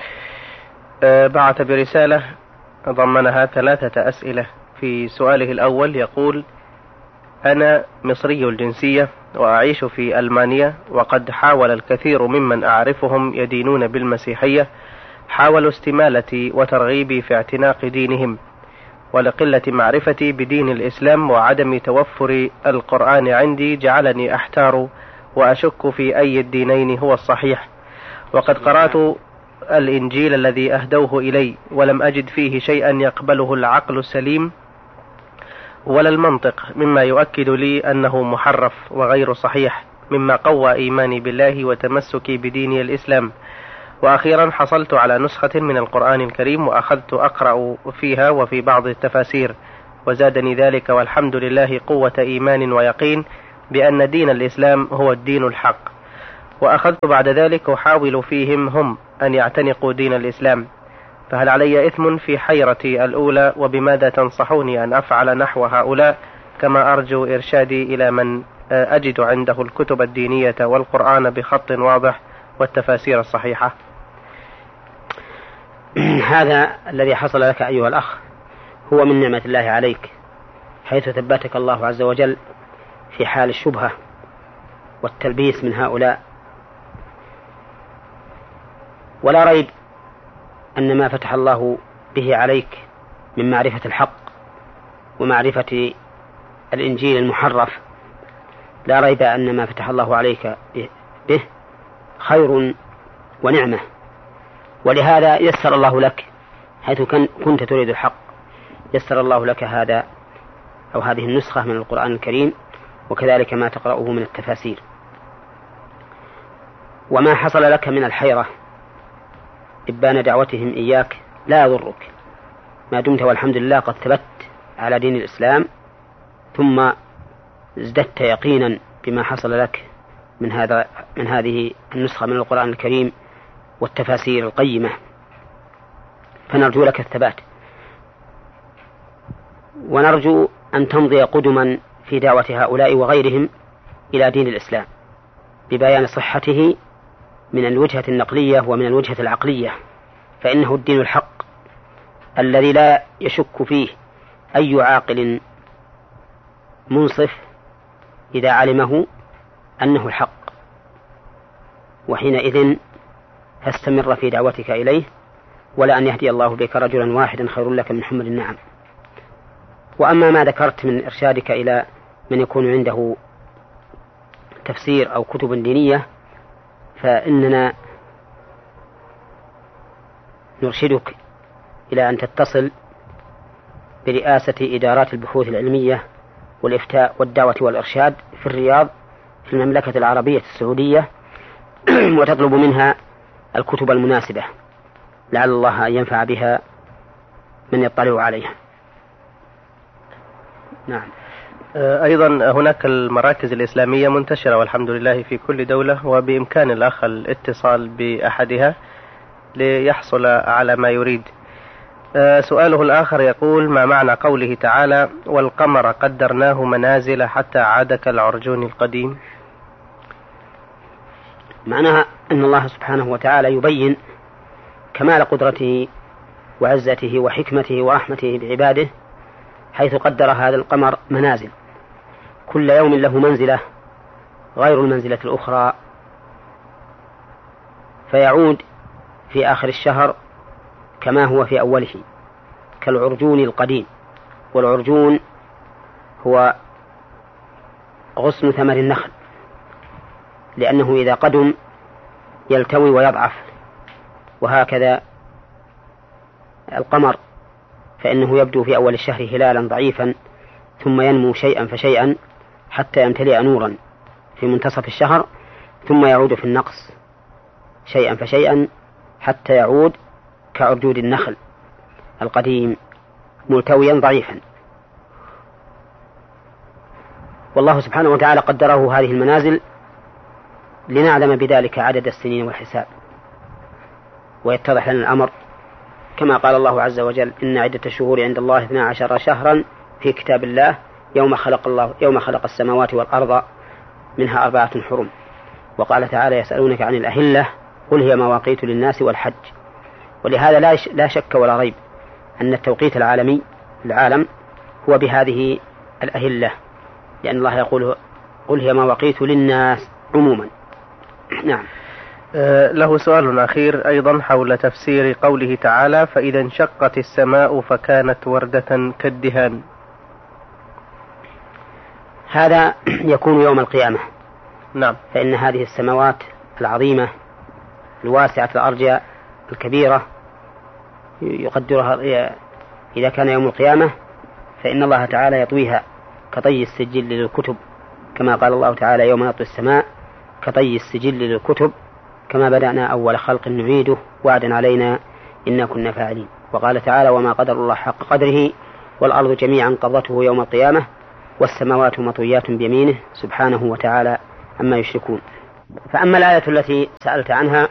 بعث برسالة ضمنها 3 أسئلة. في سؤاله الأول يقول: أنا مصري الجنسية وأعيش في ألمانيا، وقد حاول الكثير ممن أعرفهم يدينون بالمسيحية حاولوا استمالتي وترغيبي في اعتناق دينهم، ولقلة معرفتي بدين الإسلام وعدم توفر القرآن عندي جعلني أحتار وأشك في أي الدينين هو الصحيح، وقد قرأت الإنجيل الذي أهدوه إلي ولم أجد فيه شيئا يقبله العقل السليم ولا المنطق، مما يؤكد لي أنه محرف وغير صحيح، مما قوى إيماني بالله وتمسكي بدين الإسلام. وأخيرا حصلت على نسخة من القرآن الكريم وأخذت أقرأ فيها وفي بعض التفاسير، وزادني ذلك والحمد لله قوة إيمان ويقين بأن دين الإسلام هو الدين الحق. وأخذت بعد ذلك أحاول فيهم هم أن يعتنقوا دين الإسلام، فهل علي إثم في حيرتي الأولى؟ وبماذا تنصحوني أن أفعل نحو هؤلاء؟ كما أرجو إرشادي إلى من أجد عنده الكتب الدينية والقرآن بخط واضح والتفاسير الصحيحة. هذا الذي حصل لك أيها الأخ هو من نعمة الله عليك، حيث ثبتك الله عز وجل في حال الشبهة والتلبيس من هؤلاء. ولا ريب أن ما فتح الله به عليك من معرفة الحق ومعرفة الإنجيل المحرف، لا ريب أن ما فتح الله عليك به خير ونعمة، ولهذا يسر الله لك حيث كنت تريد الحق، يسر الله لك هذا أو هذه النسخة من القرآن الكريم، وكذلك ما تقرأه من التفاسير. وما حصل لك من الحيرة إبان دعوتهم إياك لا يضرك ما دمت والحمد لله قد ثبت على دين الإسلام، ثم ازددت يقينا بما حصل لك من هذه النسخة من القرآن الكريم والتفاسير القيمة، فنرجو لك الثبات، ونرجو أن تمضي قدما في دعوة هؤلاء وغيرهم إلى دين الإسلام ببيان صحته من الوجهة النقلية ومن الوجهة العقلية، فإنه الدين الحق الذي لا يشك فيه أي عاقل منصف إذا علمه أنه الحق، وحينئذ فاستمر في دعوتك إليه، ولا أن يهدي الله بك رجلا واحدا خير لك من حمر النعم. وأما ما ذكرت من إرشادك إلى من يكون عنده تفسير أو كتب دينية، فإننا نرشدك إلى أن تتصل برئاسة إدارات البحوث العلمية والإفتاء والدعوة والإرشاد في الرياض في المملكة العربية السعودية وتطلب منها الكتب المناسبة، لعل الله أن ينفع بها من يطلع عليها. نعم. أيضا هناك المراكز الإسلامية منتشرة والحمد لله في كل دولة، وبإمكان الأخ الاتصال بأحدها ليحصل على ما يريد. سؤاله الآخر يقول: ما معنى قوله تعالى: والقمر قدرناه منازل حتى عاد كالعرجون القديم؟ معناها أن الله سبحانه وتعالى يبين كمال قدرته وعزته وحكمته ورحمته بعباده، حيث قدر هذا القمر منازل، كل يوم له منزلة غير المنزلة الأخرى، فيعود في آخر الشهر كما هو في أوله كالعرجون القديم. والعرجون هو غصن ثمر النخل، لأنه إذا قدم يلتوي ويضعف، وهكذا القمر فإنه يبدو في أول الشهر هلالا ضعيفا، ثم ينمو شيئا فشيئا حتى يمتلئ نورا في منتصف الشهر، ثم يعود في النقص شيئا فشيئا حتى يعود كعرجون النخل القديم ملتويا ضعيفا. والله سبحانه وتعالى قدره هذه المنازل لنعلم بذلك عدد السنين والحساب، ويتضح لنا الأمر كما قال الله عز وجل: إن عدة الشهور عند الله 12 شهرا في كتاب الله يوم خلق السماوات والأرض منها 4 حرم. وقال تعالى: يسألونك عن الأهلة قل هي مواقيت للناس والحج. ولهذا لا شك ولا ريب أن التوقيت العالمي العالم هو بهذه الأهلة، لأن الله يقول: قل هي مواقيت للناس عموما. نعم. له سؤال أخير أيضا حول تفسير قوله تعالى: فإذا انشقت السماء فكانت وردة كالدهان. هذا يكون يوم القيامة. نعم. فإن هذه السماوات العظيمة الواسعة الأرجاء الكبيرة يقدرها إذا كان يوم القيامة، فإن الله تعالى يطويها كطي السجل للكتب، كما قال الله تعالى: يوم نطوي السماء كطي السجل للكتب كما بدأنا أول خلق نعيده وعدا علينا إنا كنا فاعلين. وقال تعالى وما قدر الله حق قدره والأرض جميعا قبضته يوم القيامة والسماوات مطويات بيمينه سبحانه وتعالى عما يشركون. فأما الآية التي سألت عنها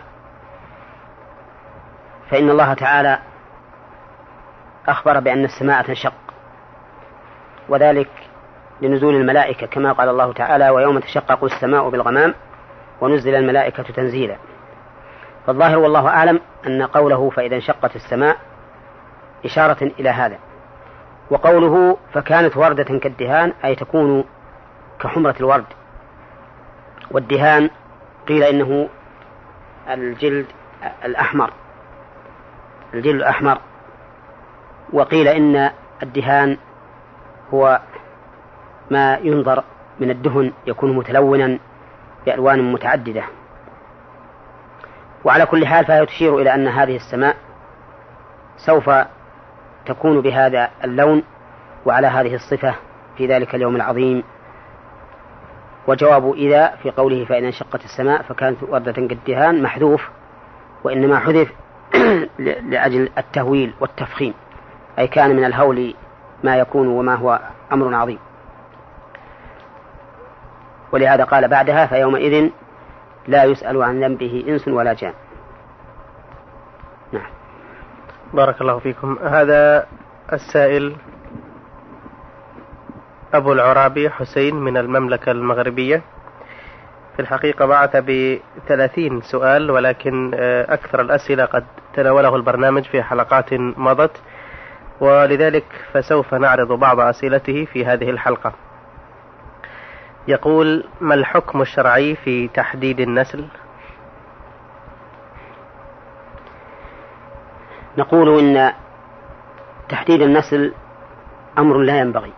فإن الله تعالى أخبر بأن السماء تنشق، وذلك لنزول الملائكة كما قال الله تعالى ويوم تشقق السماء بالغمام ونزل الملائكة تنزيلا. فالظاهر والله أعلم أن قوله فإذا انشقت السماء إشارة إلى هذا، وقوله فكانت وردة كالدهان أي تكون كحمرة الورد، والدهان قيل إنه الجلد الأحمر، وقيل إن الدهان هو ما ينظر من الدهن يكون متلونا بألوان متعددة. وعلى كل حال فهي تشير إلى أن هذه السماء سوف تكون بهذا اللون وعلى هذه الصفة في ذلك اليوم العظيم. وجواب إذا في قوله فإن انشقت السماء فكانت وردة كالدهان محذوف، وإنما حذف لأجل التهويل والتفخيم، أي كان من الهول ما يكون وما هو أمر عظيم. ولهذا قال بعدها فيومئذ لا يسأل عن ذنبه إنس ولا جان. نعم. بارك الله فيكم. هذا السائل أبو العرابي حسين من المملكة المغربية، في الحقيقة بعث ب30 سؤال، ولكن أكثر الأسئلة قد تناوله البرنامج في حلقات مضت، ولذلك فسوف نعرض بعض أسئلته في هذه الحلقة. يقول ما الحكم الشرعي في تحديد النسل؟ نقول إن تحديد النسل أمر لا ينبغي،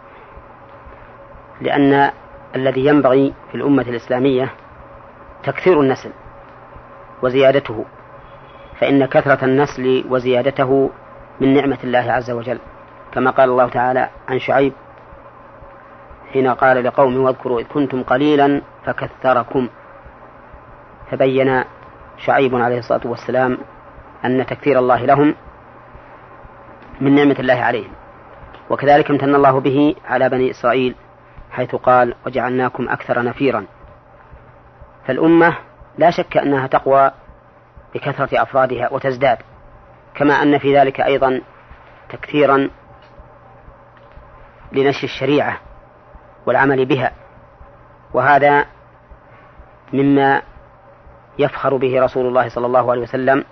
لأن الذي ينبغي في الأمة الإسلامية تكثير النسل وزيادته، فإن كثرة النسل وزيادته من نعمة الله عز وجل، كما قال الله تعالى عن شعيب حين قال لقومه واذكروا إذ كنتم قليلا فكثركم، فبين شعيب عليه الصلاة والسلام أن تكثير الله لهم من نعمة الله عليهم. وكذلك امتن الله به على بني إسرائيل حيث قال وجعلناكم أكثر نفيرا. فالأمة لا شك أنها تقوى بكثرة أفرادها وتزداد، كما أن في ذلك أيضا تكثيرا لنشر الشريعة والعمل بها، وهذا مما يفخر به رسول الله صلى الله عليه وسلم.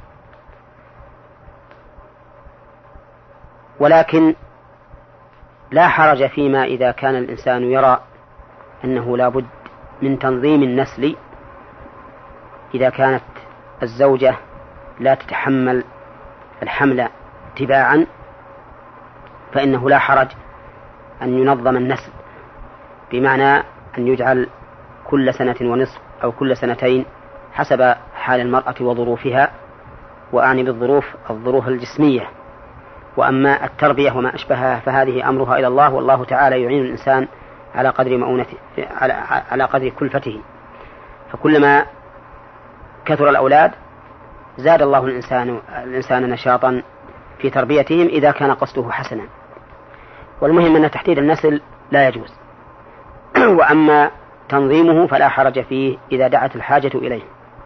ولكن لا حرج فيما إذا كان الإنسان يرى أنه لا بد من تنظيم النسل، إذا كانت الزوجة لا تتحمل الحمل تباعا فإنه لا حرج أن ينظم النسل، بمعنى أن يجعل كل سنة ونصف أو كل سنتين حسب حال المرأة وظروفها، وأعني بالظروف الجسمية. وأما التربية وما أشبهها فهذه أمرها إلى الله، والله تعالى يعين الإنسان على قدر مؤونته على قدر كلفته. فكلما كثر الأولاد زاد الله الإنسان نشاطا في تربيتهم إذا كان قصده حسنا. والمهم أن تحديد النسل لا يجوز، وأما تنظيمه فلا حرج فيه إذا دعت الحاجة إليه.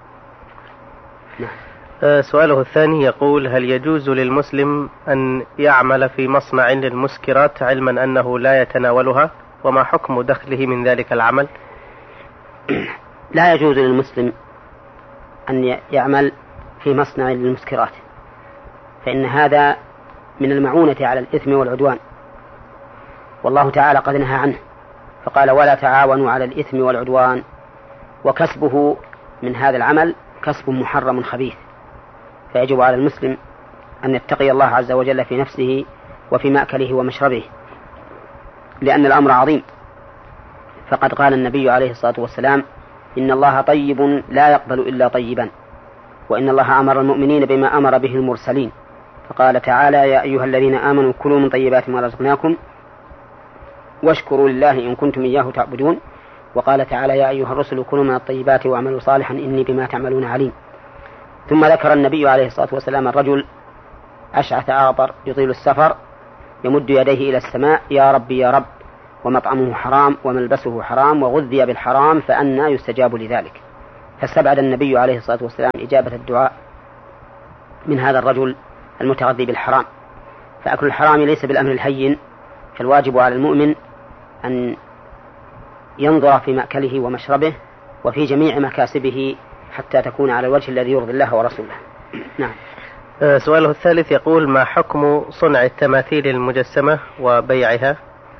سؤاله الثاني يقول هل يجوز للمسلم أن يعمل في مصنع للمسكرات علما أنه لا يتناولها، وما حكم دخله من ذلك العمل؟ لا يجوز للمسلم أن يعمل في مصنع للمسكرات، فإن هذا من المعونة على الإثم والعدوان، والله تعالى قد نهى عنه فقال ولا تعاونوا على الإثم والعدوان، وكسبه من هذا العمل كسب محرم خبيث. فيجب على المسلم أن يتقي الله عز وجل في نفسه وفي مأكله ومشربه، لأن الأمر عظيم. فقد قال النبي عليه الصلاة والسلام إن الله طيب لا يقبل إلا طيبا، وإن الله أمر المؤمنين بما أمر به المرسلين، فقال تعالى يا أيها الذين آمنوا كلوا من طيبات ما رزقناكم واشكروا لله إن كنتم إياه تعبدون، وقال تعالى يا أيها الرسل كلوا من الطيبات واعملوا صالحا إني بما تعملون عليم. ثم ذكر النبي عليه الصلاة والسلام الرجل أشعث أغبر يطيل السفر يمد يديه إلى السماء يا ربي يا رب ومطعمه حرام وملبسه حرام وغذي بالحرام فأنى يستجاب لذلك. فاستبعد النبي عليه الصلاة والسلام إجابة الدعاء من هذا الرجل المتغذي بالحرام. فأكل الحرام ليس بالأمر الهين، فالواجب على المؤمن أن ينظر في مأكله ومشربه وفي جميع مكاسبه حتى تكون على الوجه الذي يرضي الله ورسوله. نعم. سؤاله الثالث يقول: ما حكم صنع التماثيل المجسمة وبيعها؟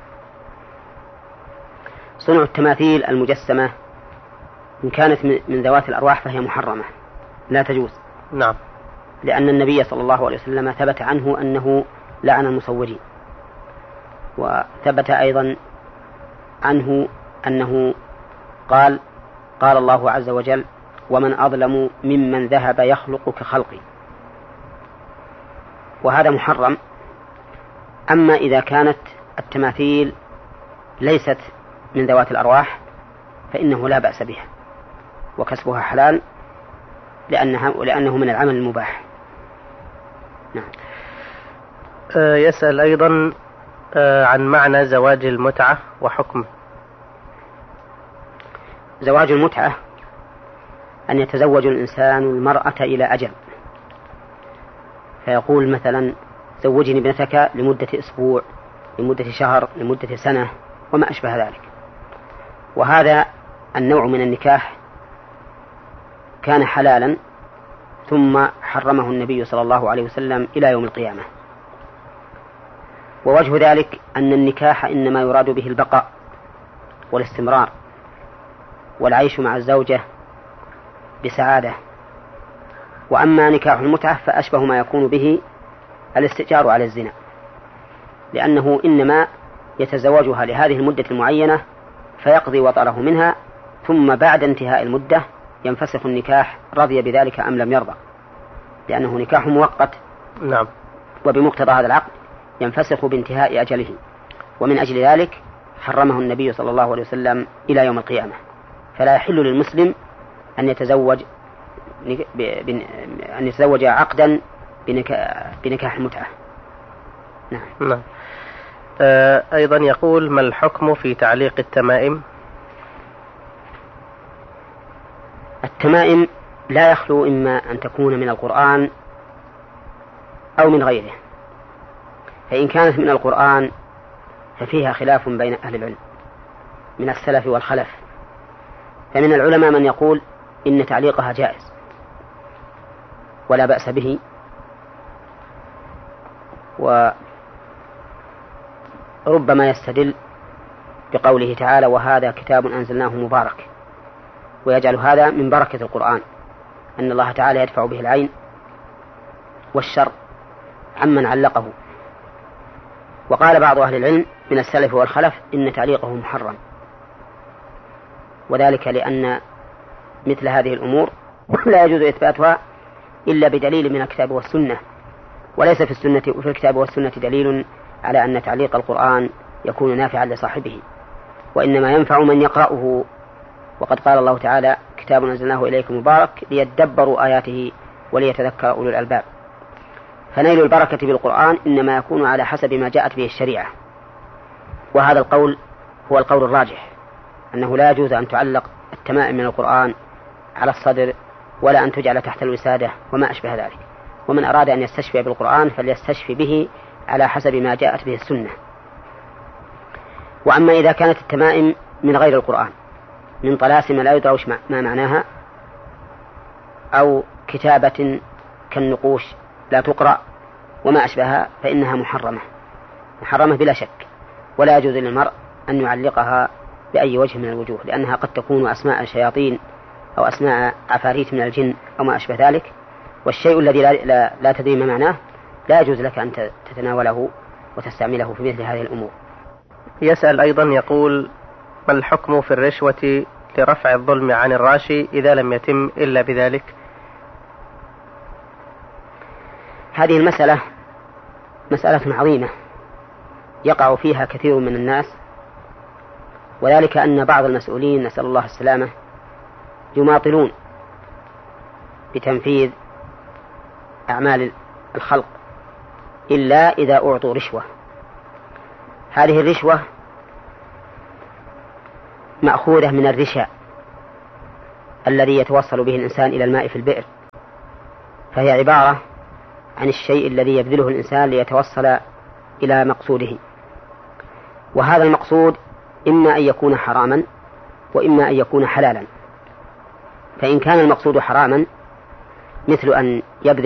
صنع التماثيل المجسمة إن كانت من ذوات الأرواح فهي محرمة لا تجوز. نعم. لأن النبي صلى الله عليه وسلم ثبت عنه أنه لعن المصورين، وثبت أيضا عنه أنه قال الله عز وجل: ومن أظلم ممن ذهب يخلق كخلقي. وهذا محرم. أما إذا كانت التماثيل ليست من ذوات الأرواح فإنه لا بأس بها وكسبها حلال لأنه من العمل المباح. نعم. يسأل أيضا عن معنى زواج المتعة وحكمه. زواج المتعة أن يتزوج الإنسان المرأة إلى أجل، فيقول مثلا: زوجني ابنتك لمدة أسبوع، لمدة شهر، لمدة سنة، وما أشبه ذلك. وهذا النوع من النكاح كان حلالا ثم حرمه النبي صلى الله عليه وسلم إلى يوم القيامة. ووجه ذلك أن النكاح إنما يراد به البقاء والاستمرار والعيش مع الزوجة بسعادة. وأما نكاح المتعة فأشبه ما يكون به الاستئجار على الزنا، لأنه إنما يتزوجها لهذه المدة المعينة فيقضي وطره منها، ثم بعد انتهاء المدة ينفسخ النكاح رضي بذلك أم لم يرضى، لأنه نكاح مؤقت. نعم. وبمقتضى هذا العقد ينفسخ بانتهاء أجله، ومن أجل ذلك حرمه النبي صلى الله عليه وسلم إلى يوم القيامة. فلا يحل للمسلم أن يتزوج عقدا بنكاح المتعة. نعم. أيضا يقول: ما الحكم في تعليق التمائم؟ التمائم لا يخلو إما أن تكون من القرآن أو من غيره، فإن كانت من القرآن ففيها خلاف بين أهل العلم من السلف والخلف. فمن العلماء من يقول إن تعليقها جائز ولا بأس به، وربما يستدل بقوله تعالى: وهذا كتاب أنزلناه مبارك، ويجعل هذا من بركة القرآن أن الله تعالى يدفع به العين والشر عمن علقه. وقال بعض أهل العلم من السلف والخلف إن تعليقه محرم، وذلك لأن مثل هذه الأمور لا يجوز إثباتها إلا بدليل من الكتاب والسنة، وليس في الكتاب والسنة دليل على أن تعليق القرآن يكون نافعا لصاحبه، وإنما ينفع من يقرأه. وقد قال الله تعالى: كتاب أنزلناه إليكم مبارك ليدبروا آياته وليتذكر أولو الألباب. فنيل البركة بالقرآن إنما يكون على حسب ما جاءت به الشريعة. وهذا القول هو القول الراجح، أنه لا يجوز أن تعلق التمائم من القرآن على الصدر ولا أن تجعل تحت الوسادة وما أشبه ذلك. ومن أراد أن يستشفي بالقرآن فليستشفي به على حسب ما جاءت به السنة. وأما إذا كانت التمائم من غير القرآن، من طلاسم لا يدرى ما معناها، أو كتابة كالنقوش لا تقرأ وما أشبهها، فإنها محرمة بلا شك، ولا يجوز للمرء أن يعلقها بأي وجه من الوجوه، لأنها قد تكون أسماء شياطين أو أسماء عفاريت من الجن أو ما أشبه ذلك. والشيء الذي لا تدري ما معناه لا يجوز لك أن تتناوله وتستعمله في مثل هذه الأمور. يسأل أيضا يقول: ما الحكم في الرشوة لرفع الظلم عن الراشي إذا لم يتم إلا بذلك؟ هذه المسألة مسألة عظيمة يقع فيها كثير من الناس، وذلك أن بعض المسؤولين نسأل الله السلامة يماطلون بتنفيذ أعمال الخلق إلا إذا أعطوا رشوة. هذه الرشوة مأخوذة من الرشا الذي يتوصل به الإنسان إلى الماء في البئر، فهي عبارة عن الشيء الذي يبذله الإنسان ليتوصل إلى مقصوده، وهذا المقصود إما أن يكون حراما وإما أن يكون حلالا. فإن كان المقصود حراما مثل أن يبذل